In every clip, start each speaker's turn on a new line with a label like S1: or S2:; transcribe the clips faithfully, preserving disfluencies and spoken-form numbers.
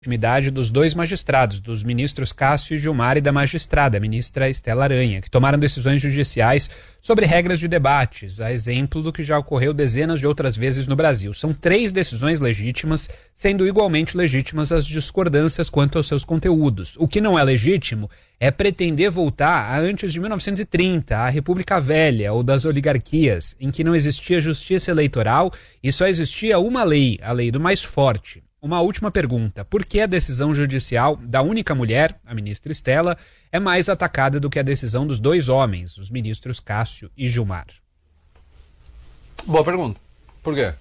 S1: legitimidade dos dois magistrados, dos ministros Cássio e Gilmar e da magistrada, a ministra Estela Aranha, que tomaram decisões judiciais sobre regras de debates, a exemplo do que já ocorreu dezenas de outras vezes no Brasil. São três decisões legítimas, sendo igualmente legítimas as discordâncias quanto aos seus conteúdos. O que não é legítimo é pretender voltar a antes de mil novecentos e trinta, a República Velha ou das oligarquias, em que não existia justiça eleitoral e só existia uma lei, a lei do mais forte. Uma última pergunta: por que a decisão judicial da única mulher, a ministra Estela, é mais atacada do que a decisão dos dois homens, os ministros Cássio e Gilmar?
S2: Boa pergunta. Por quê?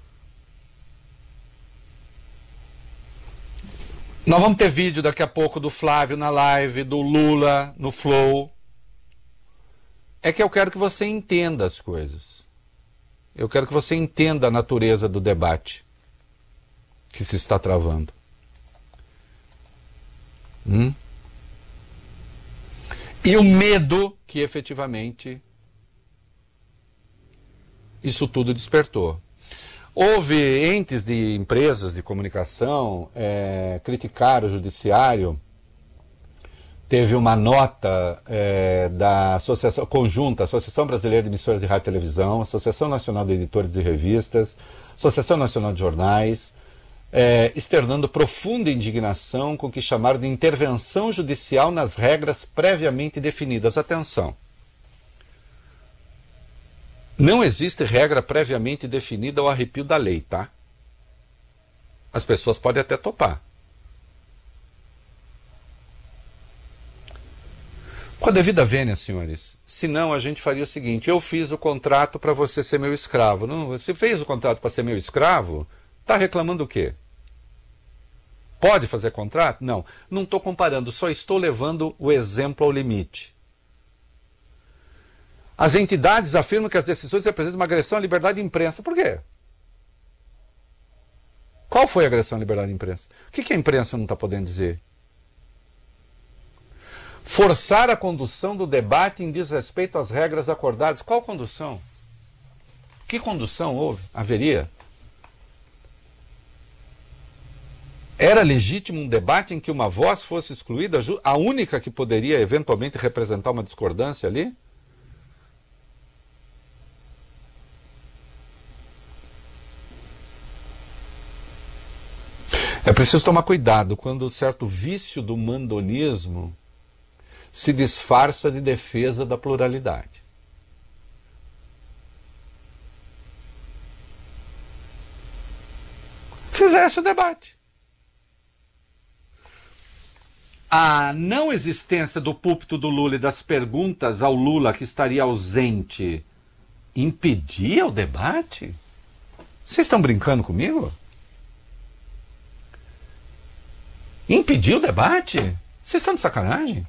S2: Nós vamos ter vídeo daqui a pouco do Flávio na live, do Lula no Flow. É que eu quero que você entenda as coisas. Eu quero que você entenda a natureza do debate que se está travando. Hum? E o medo que efetivamente isso tudo despertou. Houve entes de empresas de comunicação é, criticaram o judiciário. Teve uma nota é, da Associação Conjunta, Associação Brasileira de Emissoras de Rádio e Televisão, Associação Nacional de Editores de Revistas, Associação Nacional de Jornais, É, externando profunda indignação com o que chamaram de intervenção judicial nas regras previamente definidas. Atenção. Não existe regra previamente definida ao arrepio da lei, tá? As pessoas podem até topar. Com a devida vênia, senhores. Senão a gente faria o seguinte: eu fiz o contrato para você ser meu escravo. Não, você fez o contrato para ser meu escravo? Está reclamando o quê? Pode fazer contrato? Não. Não estou comparando, só estou levando o exemplo ao limite. As entidades afirmam que as decisões representam uma agressão à liberdade de imprensa. Por quê? Qual foi a agressão à liberdade de imprensa? O que, que a imprensa não está podendo dizer? Forçar a condução do debate em desrespeito às regras acordadas. Qual condução? Que condução houve? Haveria? Era legítimo um debate em que uma voz fosse excluída, a única que poderia eventualmente representar uma discordância ali? É preciso tomar cuidado quando certo vício do mandonismo se disfarça de defesa da pluralidade. Fizesse o debate. A não existência do púlpito do Lula e das perguntas ao Lula, que estaria ausente, impedia o debate? Vocês estão brincando comigo? Impedir o debate? Vocês estão de sacanagem?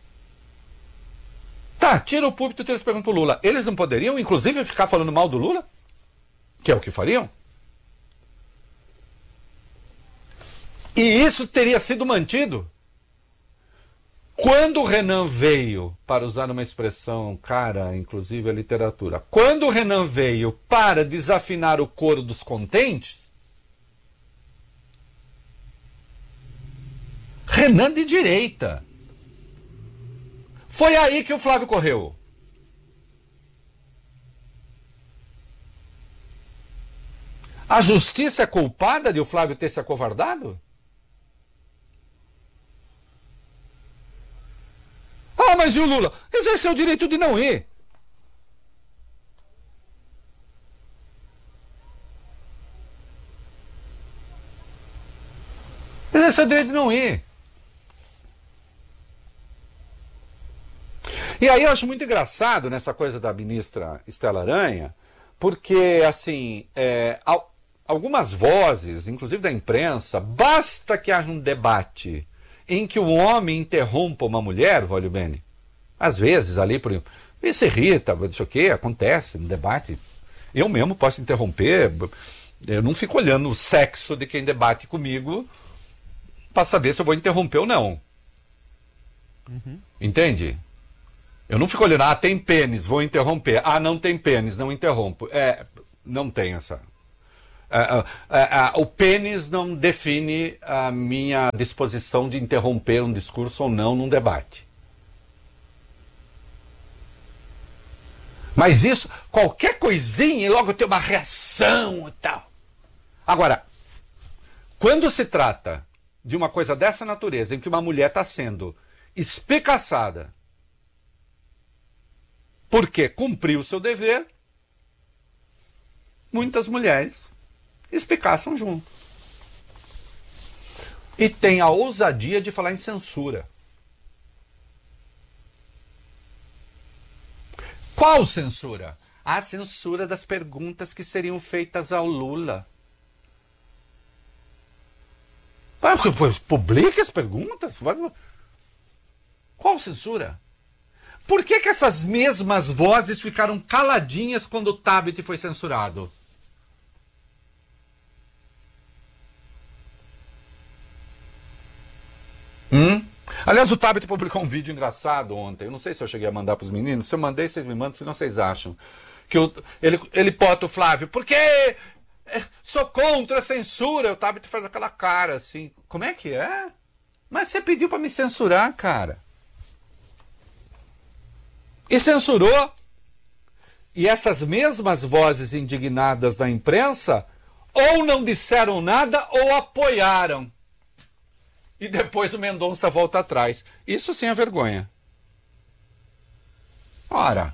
S2: Tá, tira o púlpito e eles perguntam pro Lula. Eles não poderiam, inclusive, ficar falando mal do Lula? Que é o que fariam? E isso teria sido mantido? Quando o Renan veio, para usar uma expressão cara, inclusive a literatura, quando o Renan veio para desafinar o coro dos contentes, Renan de direita. Foi aí que o Flávio correu. A justiça é culpada de o Flávio ter se acovardado? Ah, mas e o Lula? Exerceu o direito de não ir. Exerceu o direito de não ir. E aí eu acho muito engraçado nessa coisa da ministra Estela Aranha, porque, assim, é, algumas vozes, inclusive da imprensa, basta que haja um debate em que o homem interrompa uma mulher, olha bem, às vezes ali, por exemplo, e se irrita, não sei o que, acontece no debate. Eu mesmo posso interromper, eu não fico olhando o sexo de quem debate comigo para saber se eu vou interromper ou não. Uhum. Entende? Eu não fico olhando, ah, tem pênis, vou interromper. Ah, não tem pênis, não interrompo. É, não tem essa. Uh, uh, uh, uh, o pênis não define a minha disposição de interromper um discurso ou não num debate. Mas isso, qualquer coisinha, e logo tem uma reação e tal. Agora, quando se trata de uma coisa dessa natureza, em que uma mulher está sendo espicaçada porque cumpriu o seu dever, muitas mulheres espicaçam junto. E tem a ousadia de falar em censura. Qual censura? A censura das perguntas que seriam feitas ao Lula. Ah, publique as perguntas. Qual censura? Por que que essas mesmas vozes ficaram caladinhas quando o Tabet foi censurado? Hum? Aliás, o Tabet publicou um vídeo engraçado ontem. Eu não sei se eu cheguei a mandar para os meninos. Se eu mandei, vocês me mandam, senão vocês acham. Que eu, ele, ele bota o Flávio, porque sou contra a censura. O Tabet faz aquela cara assim. Como é que é? Mas você pediu para me censurar, cara. E censurou. E essas mesmas vozes indignadas da imprensa ou não disseram nada ou apoiaram. E depois o Mendonça volta atrás. Isso sim é vergonha. Ora.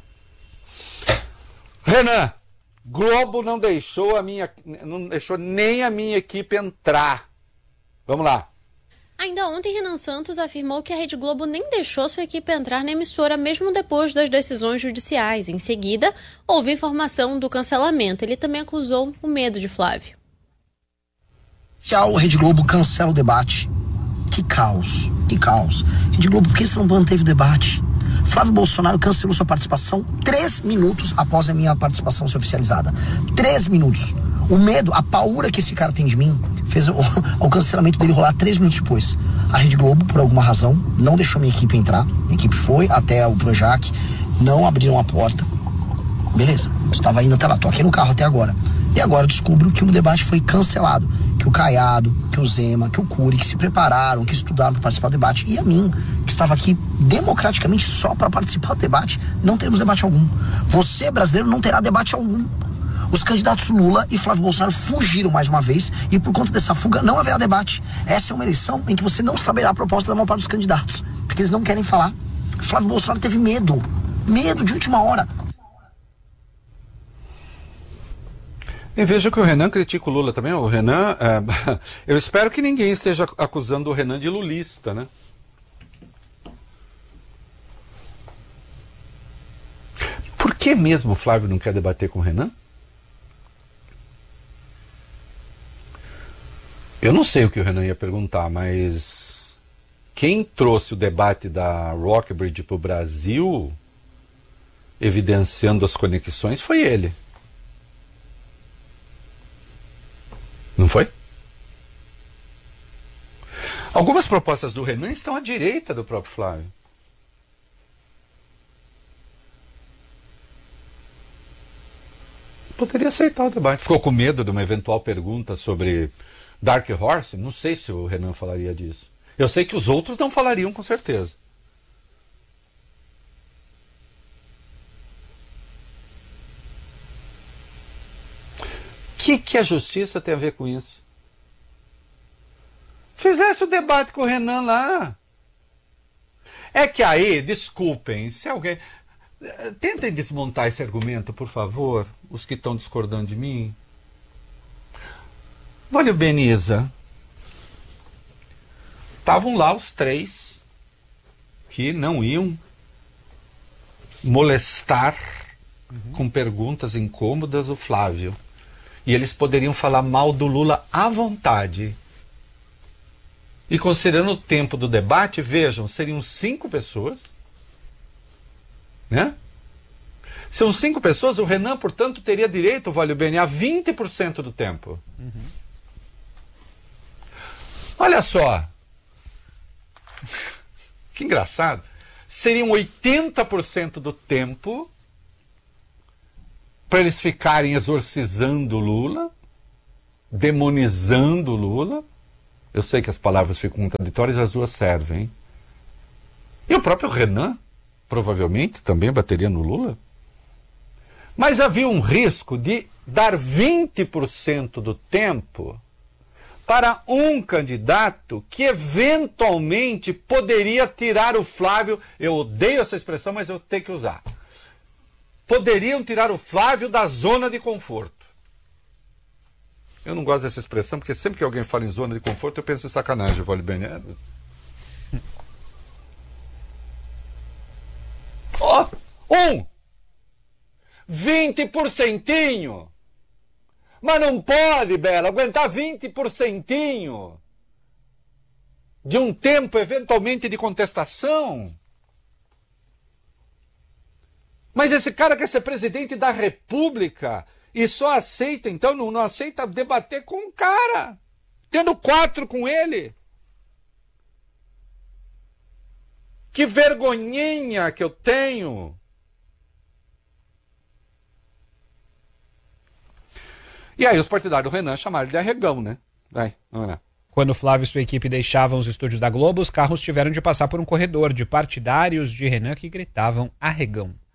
S2: Renan, Globo não deixou a minha, não deixou nem a minha equipe entrar. Vamos lá.
S3: Ainda ontem, Renan Santos afirmou que a Rede Globo nem deixou sua equipe entrar na emissora, mesmo depois das decisões judiciais. Em seguida, houve informação do cancelamento. Ele também acusou o medo de Flávio.
S4: Se a Rede Globo cancela o debate, que caos, que caos. Rede Globo, por que você não manteve o debate? Flávio Bolsonaro cancelou sua participação três minutos após a minha participação ser oficializada. Três minutos. O medo, a paura que esse cara tem de mim, fez o, o cancelamento dele rolar três minutos depois. A Rede Globo, por alguma razão, não deixou minha equipe entrar. Minha equipe foi até o Projac, não abriram a porta. Beleza, eu estava indo até lá, tô aqui no carro até agora. E agora eu descubro que o debate foi cancelado. Que o Caiado, que o Zema, que o Cury, que se prepararam, que estudaram para participar do debate. E a mim, que estava aqui democraticamente só para participar do debate, não teremos debate algum. Você, brasileiro, não terá debate algum. Os candidatos Lula e Flávio Bolsonaro fugiram mais uma vez e por conta dessa fuga não haverá debate. Essa é uma eleição em que você não saberá a proposta da maior parte dos candidatos, porque eles não querem falar. Flávio Bolsonaro teve medo, medo de última hora.
S2: E veja que o Renan critica o Lula também. O Renan, é, eu espero que ninguém esteja acusando o Renan de lulista, né? Por que mesmo o Flávio não quer debater com o Renan? Eu não sei o que o Renan ia perguntar, mas quem trouxe o debate da Rockbridge para o Brasil, evidenciando as conexões, foi ele. Não foi? Algumas propostas do Renan estão à direita do próprio Flávio. Poderia aceitar o debate. Ficou com medo de uma eventual pergunta sobre Dark Horse? Não sei se o Renan falaria disso. Eu sei que os outros não falariam, com certeza. O que, que a justiça tem a ver com isso? Fizesse o debate com o Renan lá. É que aí, desculpem, se alguém... Tentem desmontar esse argumento, por favor, os que estão discordando de mim. Olha o Beniza. Estavam lá os três que não iam molestar uhum. com perguntas incômodas o Flávio. E eles poderiam falar mal do Lula à vontade. E considerando o tempo do debate, vejam, seriam cinco pessoas. Né? São cinco pessoas, o Renan, portanto, teria direito, Valio Bene, a vinte por cento do tempo. Uhum. Olha só. Que engraçado. Seriam oitenta por cento do tempo para eles ficarem exorcizando o Lula demonizando o Lula. Eu sei que as palavras ficam contraditórias, as duas servem. Hein? E o próprio Renan, provavelmente, também bateria no Lula. Mas havia um risco de dar vinte por cento do tempo para um candidato que eventualmente poderia tirar o Flávio, eu odeio essa expressão, mas eu tenho que usar. Poderiam tirar o Flávio da zona de conforto. Eu não gosto dessa expressão, porque sempre que alguém fala em zona de conforto, eu penso em sacanagem, vale bem. É... Oh, um! vinte por cento! Mas não pode, Bela, aguentar vinte por cento de um tempo, eventualmente, de contestação. Mas esse cara quer ser presidente da República e só aceita, então, não, não aceita debater com o cara, tendo quatro com ele. Que vergonhinha que eu tenho. E aí os partidários do Renan chamaram ele de arregão, né? Vai, vamos lá.
S1: Quando Flávio e sua equipe deixavam os estúdios da Globo, os carros tiveram de passar por um corredor de partidários de Renan que gritavam arregão.